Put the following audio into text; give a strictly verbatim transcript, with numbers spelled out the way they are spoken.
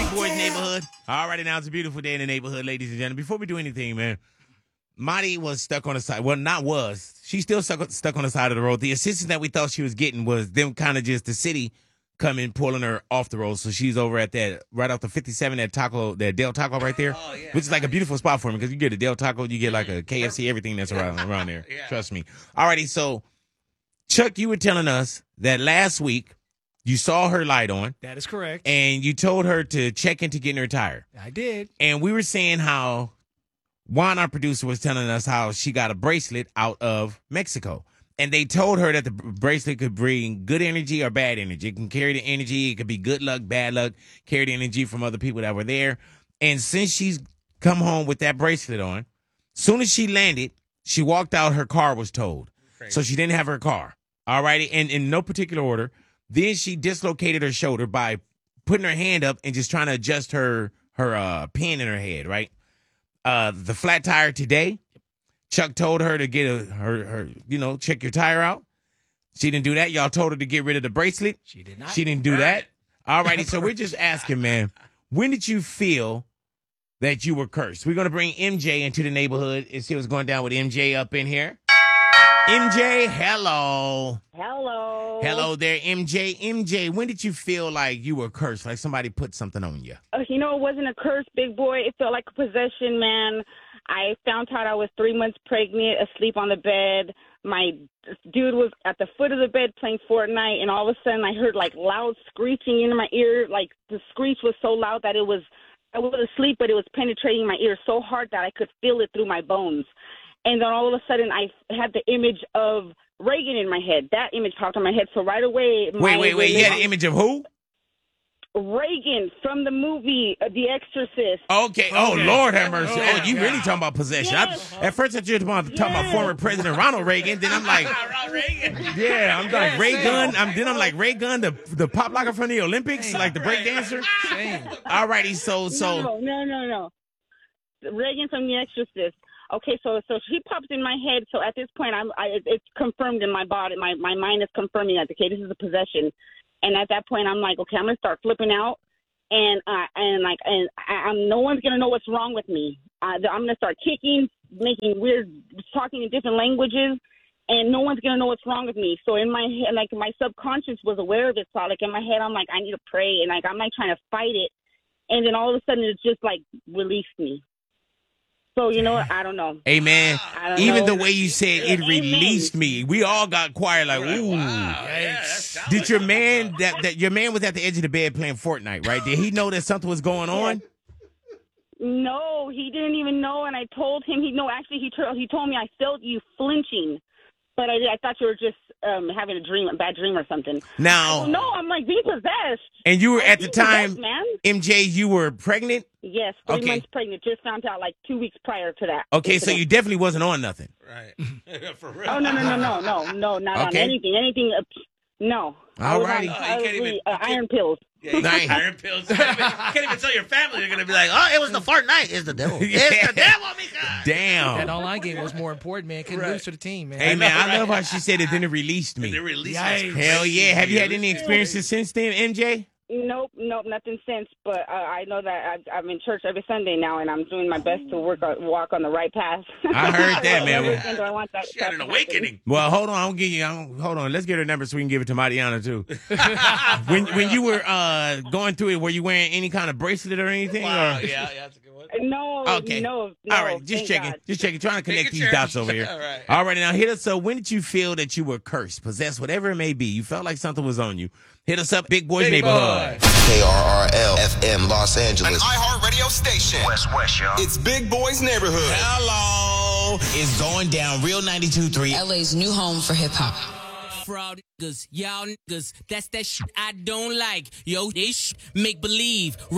Boys Neighborhood. All righty, now it's a beautiful day in the neighborhood, ladies and gentlemen. Before we do anything, man, Marty was stuck on the side. Well, not was. She's still stuck, stuck on the side of the road. The assistance that we thought she was getting was them kind of just the city coming, pulling her off the road. So she's over at that, right off the fifty-seven, that taco, that Del Taco right there, oh, yeah, which is nice. Like a beautiful spot for me because you get a Del Taco, you get like a K F C, everything that's around, around there. Yeah. Trust me. All righty, so Chuck, you were telling us that last week you saw her light on. That is correct. And you told her to check into getting her tire. I did. And we were saying how Juan, our producer, was telling us how she got a bracelet out of Mexico. And they told her that the bracelet could bring good energy or bad energy. It can carry the energy. It could be good luck, bad luck, carry the energy from other people that were there. And since she's come home with that bracelet on, soon as she landed, she walked out, her car was towed. Crazy. So she didn't have her car. All righty. And in no particular order. Then she dislocated her shoulder by putting her hand up and just trying to adjust her her uh, pin in her head, right? Uh, the flat tire today, Chuck told her to get a, her, her, you know, check your tire out. She didn't do that. Y'all told her to get rid of the bracelet. She did not. She didn't do that. All righty, so we're just asking, man, when did you feel that you were cursed? We're going to bring M J into the neighborhood and see what's going down with M J up in here. M J, hello. Hello. Hello there, M J. M J, when did you feel like you were cursed, like somebody put something on you? Uh, you know, it wasn't a curse, big boy. It felt like a possession, man. I found out I was three months pregnant, asleep on the bed. My dude was at the foot of the bed playing Fortnite, and all of a sudden I heard, like, loud screeching in my ear. Like, the screech was so loud that it was, I was asleep, but it was penetrating my ear so hard that I could feel it through my bones. And then all of a sudden, I had the image of Reagan in my head. That image popped in my head. So right away... Wait, wait, wait. You had an image of who? Reagan from the movie uh, The Exorcist. Okay. Oh, okay. Lord have mercy. Oh, Oh, you God. really talking about possession. Yes. I, at first, I thought you were talking, talking about Yes. former President Ronald Reagan. Then I'm like... Yeah, I'm like Ray Gun. I'm, then I'm like Ray Gun, the, the pop locker from the Olympics, like the break dancer. All righty, so... so No, no, no, no. Reagan from The Exorcist. Okay, so so she pops in my head. So at this point, I'm I, it's confirmed in my body. My my mind is confirming that okay, this is a possession. And at that point, I'm like, okay, I'm gonna start flipping out, and uh, and like and I, I'm no one's gonna know what's wrong with me. Uh, I'm gonna start kicking, making weird, talking in different languages, and no one's gonna know what's wrong with me. So in my head, like my subconscious was aware of it. So like in my head, I'm like, I need to pray, and like I'm like trying to fight it, and then all of a sudden, it just like released me. So, you know what? I don't know. Amen. I don't Even know. the way you said it Amen. released me. We all got quiet like, ooh. Wow. Yeah, Did your man that, that your man was at the edge of the bed playing Fortnite, right? Did he know that something was going on? No, he didn't even know, and I told him. He no, actually, he told he told me I felt you flinching, but I, I thought you were just um, having a dream, a bad dream or something. Now, Oh, no, I'm like being possessed. and you were at the Being time, possessed, man. M J, you were pregnant? Yes, three Okay. months pregnant. Just found out like two weeks prior to that. Okay, so you definitely wasn't on nothing. Right. For real. Oh no no no no no no not Okay. on anything anything. Uh, no. I was on- Alrighty. Oh, you I can't was even- really, you uh, can't- iron pills. Yeah, you Nice. got iron pills. You can't, even, you can't even tell your family. They're gonna be like, "Oh, it was the Fortnite. It's the devil. It's the devil, Mika." That Damn. online game was more important, man. Couldn't Right. lose to the team, man. Hey, man, I right. love how she said it, then it released They me. released Yikes. us. Hell yeah. Have you had any experiences since then, M J? Nope, nope, nothing since. But uh, I know that I, I'm in church every Sunday now, and I'm doing my best to work on, walk on the right path. I heard that, man. Every Sunday I want that She had an stuff to awakening. Well, hold on. I'm give you. I'm, hold on. Let's get her number so we can give it to Mariana too. when when you were uh, going through it, were you wearing any kind of bracelet or anything? Wow. Or? Yeah, yeah, that's a good one. happen. No, Okay. no, no. All right, just thank checking. God. Just checking. Trying to connect Making these sure. dots over here. All right. All right, now hit us up. When did you feel that you were cursed, possessed, whatever it may be? You felt like something was on you. Hit us up, Big Boys Big Neighborhood. Boy. K R R L F M Los An Angeles. iHeartRadio station. West West, y'all. It's Big Boys Neighborhood. Hello. It's going down. Real ninety-two point three. L A's new home for hip hop. Fraud niggas, y'all niggas, that's that shit I don't like. Yo, this shit make believe.